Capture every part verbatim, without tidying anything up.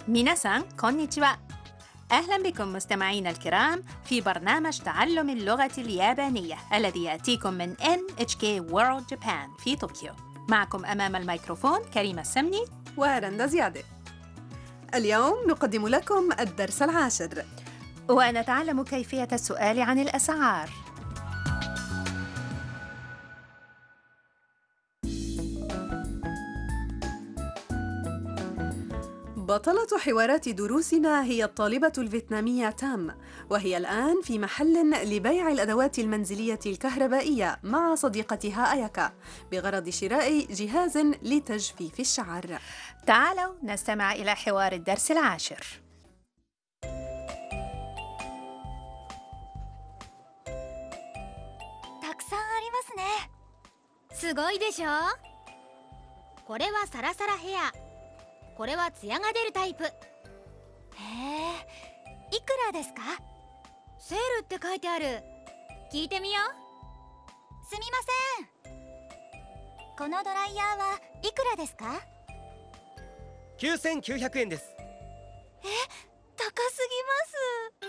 ميناسان كونيتشوا. أهلا بكم مستمعينا الكرام في برنامج تعلم اللغة اليابانية الذي يأتيكم من إن إتش كي World Japan في طوكيو. معكم أمام الميكروفون كريمة السمني ورندا زيادة. اليوم نقدم لكم الدرس العاشر ونتعلم كيفية السؤال عن الأسعار. بطلة حوارات دروسنا هي الطالبة الفيتنامية تام، وهي الآن في محل لبيع الأدوات المنزلية الكهربائية مع صديقتها أياكا بغرض شراء جهاز لتجفيف الشعر. تعالوا نستمع إلى حوار الدرس العاشر. たくさんありますね。すごいでしょ。これはサラサラヘア、これはツヤが出るタイプ。へえ、いくらですか？セールって書いてある。聞いてみよう。すみません。このドライヤーはいくらですか？ きゅうせんきゅうひゃくえんです。 え、高すぎます。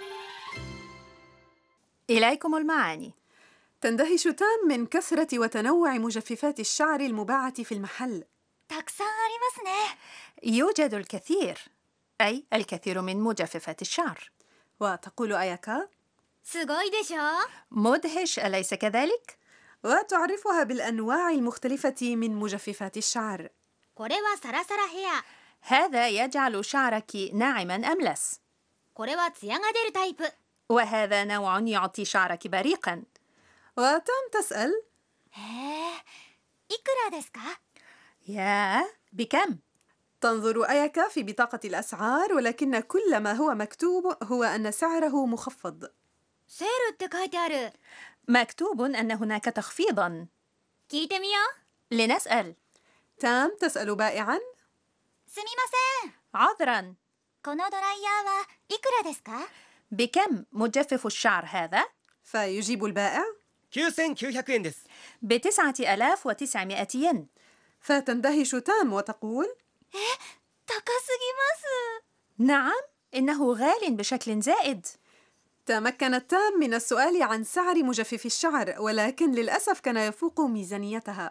إليكم المعاني. تندهش تام من كثرة وتنوع مجففات الشعر المباعة في المحل. たくさんありますね。 يوجد الكثير، أي الكثير من مجففات الشعر. وتقول أياكا すごいでしょ。 مدهش أليس كذلك؟ وتعرفها بالأنواع المختلفة من مجففات الشعر. これはサラサラヘア、 هذا يجعل شعرك ناعما أملس، これはツヤが出るタイプ。 وهذا نوع يعطي شعرك بريقا. وتام تسأل へえ、いくらですか？ يا بكم؟ تنظر أياكا في بطاقة الأسعار، ولكن كل ما هو مكتوب هو أن سعره مخفض. セールって書いてある。 مكتوب أن هناك تخفيضا. 聞いてみよう。 لنسأل. تام تسأل بائعاً すみません。 عذرا، このドライヤーはいくらですか？ بكم مجفف الشعر هذا؟ فيجيب البائع きゅうせんきゅうひゃくえんです。 بتسعة آلاف وتسعمائة ين. فتندهش تام وتقول 高すぎます。 نعم، إنه غال بشكل زائد. تمكنت تام من السؤال عن سعر مجفف الشعر، ولكن للأسف كان يفوق ميزانيتها.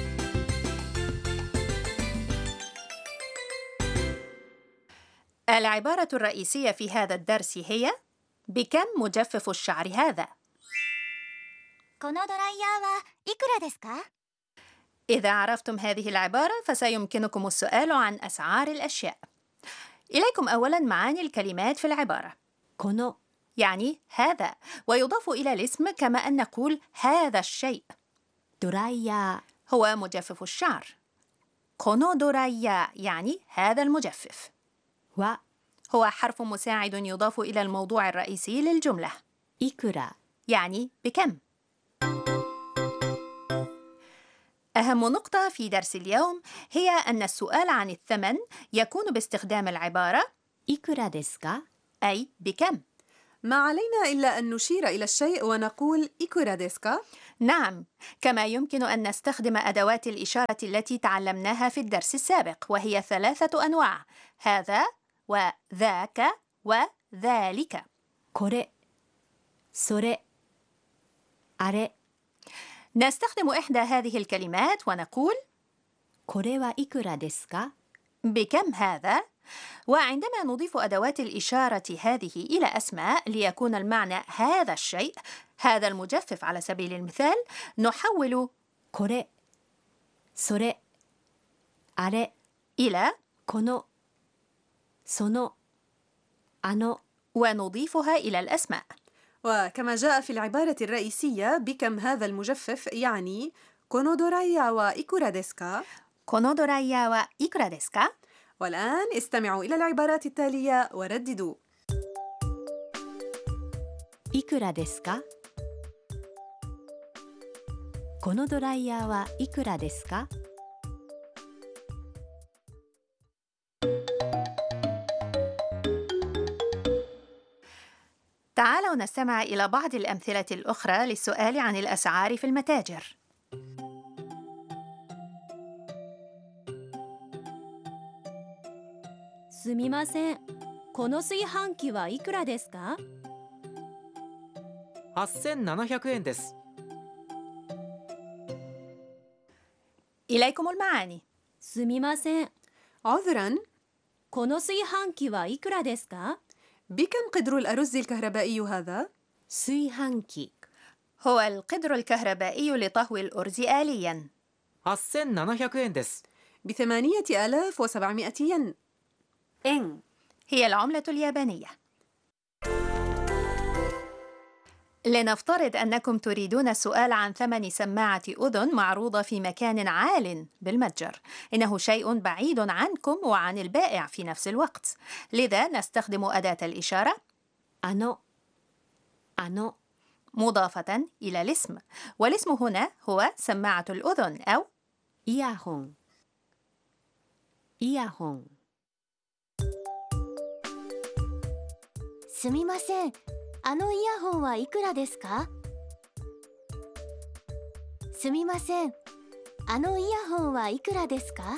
العبارة الرئيسية في هذا الدرس هي بكم مجفف الشعر هذا؟ このドライヤーはいくらですか？ إذا عرفتم هذه العبارة فسيمكنكم السؤال عن أسعار الأشياء. إليكم أولاً معاني الكلمات في العبارة. この يعني هذا، ويضاف إلى الاسم كما أن نقول هذا الشيء. ドライヤ هو مجفف الشعر. كونو دورايا يعني هذا المجفف. ーは هو حرف مساعد يضاف إلى الموضوع الرئيسي للجملة. いくら يعني بكم. أهم نقطة في درس اليوم هي أن السؤال عن الثمن يكون باستخدام العبارة いくらですか أي بكم. ما علينا إلا أن نشير إلى الشيء ونقول إيكورا ديسكا. نعم، كما يمكن أن نستخدم أدوات الإشارة التي تعلمناها في الدرس السابق، وهي ثلاثة أنواع: هذا وذاك وذلك. これ、それ、あれ。 نستخدم إحدى هذه الكلمات ونقول これはいくらですか بكم هذا؟ وعندما نضيف أدوات الإشارة هذه إلى أسماء ليكون المعنى هذا الشيء، هذا المجفف على سبيل المثال، نحول これ、それ、あれ。 إلى この、その、あの。 ونضيفها إلى الأسماء. وكما جاء في العبارة الرئيسية بكم هذا المجفف يعني كونودورايا وإيكورا ديسكا. このドライヤーはいくらですか？ والآن استمعوا إلى العبارات التالية ورددوا. いくらですか？このドライヤーはいくらですか？ تعالوا نستمع إلى بعض الأمثلة الأخرى للسؤال عن الأسعار في المتاجر. そすみません。この炊飯器はいくらですか？ はっせんななひゃくえんです。 إليكم المعاني. すみません。 عذراً. この炊飯器はいくらですか？ بكم قدر الأرز الكهربائي هذا؟ 炊飯器 هو القدر الكهربائي لطهو الأرز آلياً. はっせんななひゃくえんです。 بثمانية آلاف وسبعمائة ين. إن هي العملة اليابانية. لنفترض أنكم تريدون السؤال عن ثمن سماعة أذن معروضة في مكان عال بالمتجر. إنه شيء بعيد عنكم وعن البائع في نفس الوقت. لذا نستخدم أداة الإشارة あのあの مضافة إلى الاسم. والاسم هنا هو سماعة الأذن أو イヤホンイヤホンすみません、あのイヤホンはいくらですか？すみません、あのイヤホンはいくらですか？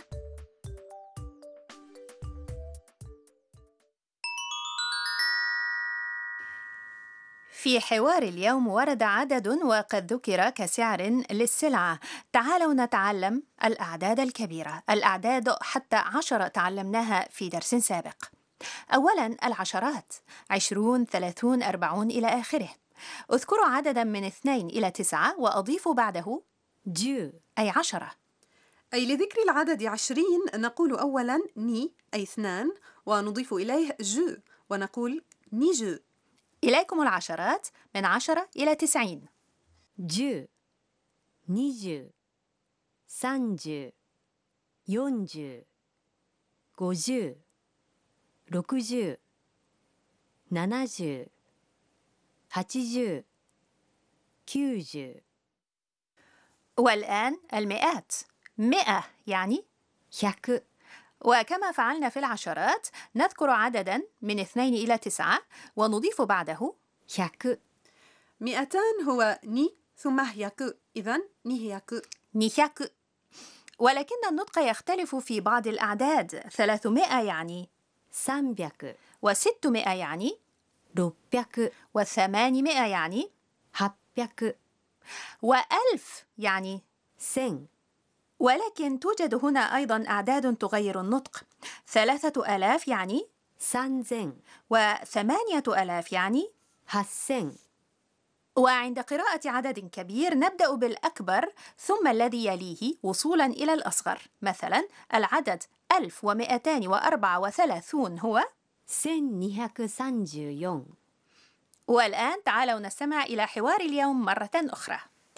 في حوار اليوم ورد عدد وقد ذكر كسعر للسلعة. تعالوا نتعلم الأعداد الكبيرة. الأعداد حتى عشرة تعلمناها في درس سابق. أولاً العشرات، عشرون، ثلاثون، أربعون إلى آخره. اذكروا عدداً من اثنين إلى تسعة وأضيفوا بعده じゅう أي عشرة. أي لذكر العدد عشرين نقول أولاً ني أي اثنان ونضيف إليه جو ونقول نيجو. إليكم العشرات من عشرة إلى تسعين. じゅうにじゅうさんじゅうよんじゅうごじゅうろくじゅうななじゅうはちじゅうきゅうじゅう والآن المئات. مئة يعني ひゃく وكما فعلنا في العشرات نذكر عدداً من اثنين إلى تسعة ونضيف بعده ひゃく مئتان هو ني ثم هياكو إذن نيهياكو. نيهياكو. ولكن النطق يختلف في بعض الأعداد. ثلاثمائة يعني さんびゃく وستمائة يعني ろっぴゃく وثمانمائة يعني はっぴゃく وألف يعني せん ولكن توجد هنا أيضاً أعداد تغير النطق. ثلاثة آلاف يعني さんぜん وثمانية آلاف يعني はっせん وعند قراءة عدد كبير نبدأ بالأكبر ثم الذي يليه وصولاً إلى الأصغر. مثلاً العدد ألف ومئتان وأربعة وثلاثون هو せんにひゃくさんじゅうよん والآن تعالوا نستمع إلى حوار اليوم مرة أخرى.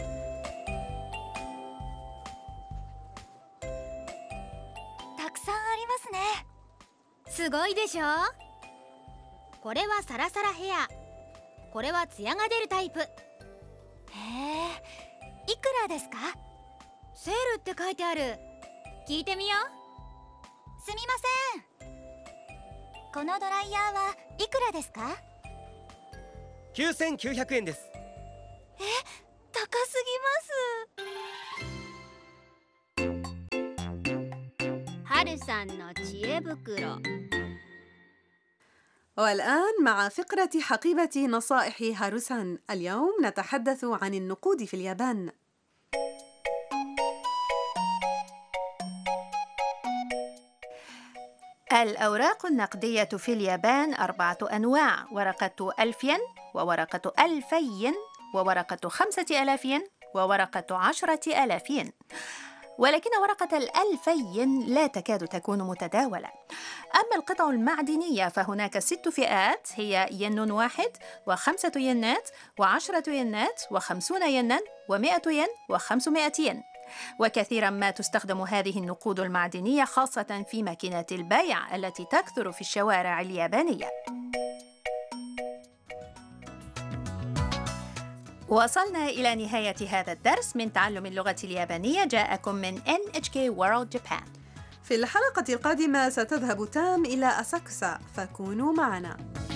たくさんありますね。すごいでしょ。これはサラサラヘア、これはツヤが出るタイプ。へえ、いくらですか？セールって書いてある。聞いてみよう。すみません、このドライヤーはいくらですか？ きゅうせんきゅうひゃくえんです。 高すぎます。はるさんの知恵袋。 والآن مع فقرة حقيبة نصائح هاروسان. اليوم نتحدث عن النقود في اليابان. الأوراق النقدية في اليابان أربعة أنواع: ورقة ألف ين، وورقة ألفي ين، وورقة خمسة آلاف ين، وورقة عشرة آلاف ين. ولكن ورقة الألفي ين لا تكاد تكون متداولة. أما القطع المعدنية فهناك ست فئات، هي ين واحد، وخمسة ينات، وعشرة ينات، وخمسون ينا، ومائة ين، وخمسمائة ين. وكثيرا ما تستخدم هذه النقود المعدنية خاصة في ماكينات البيع التي تكثر في الشوارع اليابانية. وصلنا إلى نهاية هذا الدرس من تعلم اللغة اليابانية، جاءكم من إن إتش كي World Japan. في الحلقة القادمة ستذهب تام إلى أساكوسا، فكونوا معنا.